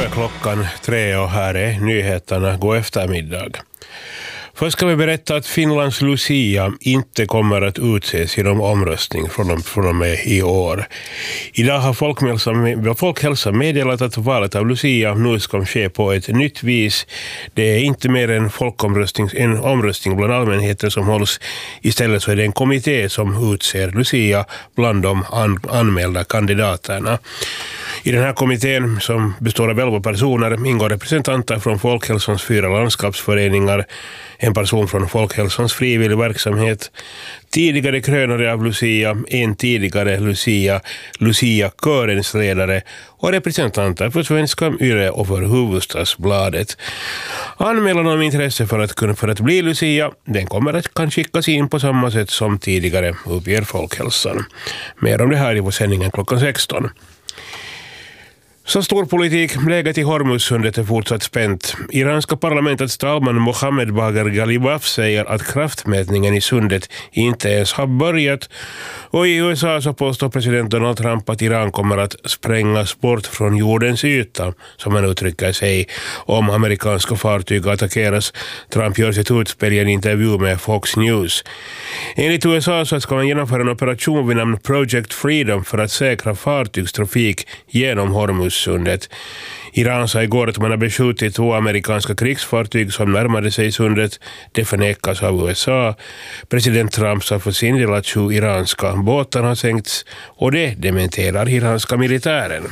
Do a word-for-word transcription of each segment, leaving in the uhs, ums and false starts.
Nu är klockan tre och här är nyheterna. God eftermiddag. Först ska vi berätta att Finlands Lucia inte kommer att utses genom omröstning från, från och med i år. Idag har Folkhälsan, Folkhälsan meddelat att valet av Lucia nu ska ske på ett nytt vis. Det är inte mer en folkomröstning, en omröstning bland allmänheten som hålls. Istället så är det en kommitté som utser Lucia bland de an, anmälda kandidaterna. I den här kommittén, som består av elva personer, ingår representanter från Folkhälsans fyra landskapsföreningar, en person från Folkhälsans frivillig verksamhet, tidigare krönare av Lucia, en tidigare Lucia, Lucia-körens ledare och representanter för Svenska Yle och för Hufvudstadsbladet. Anmälan om intresse för att, kunna, för att bli Lucia, den kommer att kan skickas in på samma sätt som tidigare, uppger Folkhälsan. Mer om det här i vår sändningen klockan sexton. Så stor politik, läget i Hormuzsundet är fortsatt spänt. Iranska parlamentets talman Mohammed Bagher Ghalibaf säger att kraftmätningen i sundet inte ens har börjat. Och i U S A så påstår president Donald Trump att Iran kommer att sprängas bort från jordens yta, som man uttrycker sig, om amerikanska fartyg attackeras. Trump gör sitt utspel i en intervju med Fox News. Enligt U S A så ska man genomföra en operation vid namn Project Freedom för att säkra fartygstrafik genom Hormuz. Sundet. Iran sa igår att man har beskjutit två amerikanska krigsfartyg som närmade sig sundet. Det förnekas av U S A. President Trump sa för sin del att sju iranska båtar har sänkts, och det dementerar iranska militären.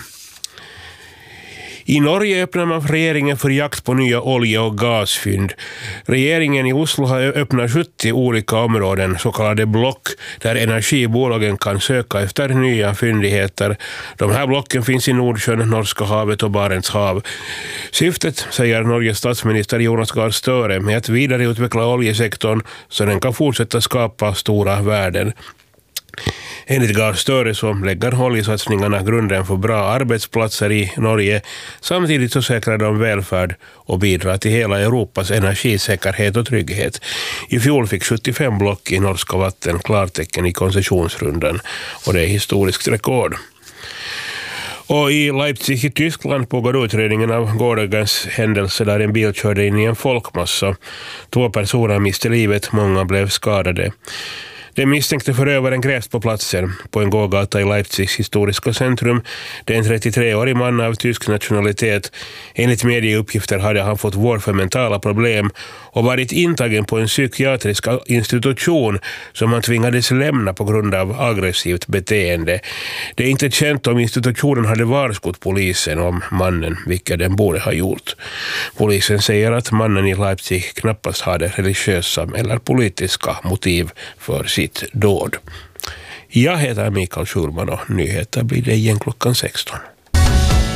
I Norge öppnar man för regeringen för jakt på nya olje- och gasfynd. Regeringen i Oslo har öppnat sjuttio olika områden, så kallade block, där energibolagen kan söka efter nya fyndigheter. De här blocken finns i Nordsjön, Norska havet och Barents hav. Syftet, säger Norges statsminister Jonas Gahr Støre, med att vidareutveckla oljesektorn så den kan fortsätta skapa stora värden. Enligt Gahr Støre så lägger oljesatsningarna grunden för bra arbetsplatser i Norge. Samtidigt så säkrar de välfärd och bidrar till hela Europas energisäkerhet och trygghet. I fjol fick sjuttiofem block i norska vatten klartecken i koncessionsrundan, och det är historiskt rekord. Och i Leipzig i Tyskland pågår utredningen av gårdagens händelse där en bil körde in i en folkmassa. Två personer miste livet, många blev skadade. Den misstänkte förövaren greps på platsen på en gågata i Leipzigs historiska centrum. Det är en trettiotre-årig man av tysk nationalitet. Enligt medieuppgifter hade han fått vård för mentala problem och varit intagen på en psykiatrisk institution som han tvingades lämna på grund av aggressivt beteende. Det är inte känt om institutionen hade varskott polisen om mannen, vilket den borde ha gjort. Polisen säger att mannen i Leipzig knappast hade religiösa eller politiska motiv för sitt dåd. Jag heter Mikael Schulman och nyheter blir det igen klockan sexton.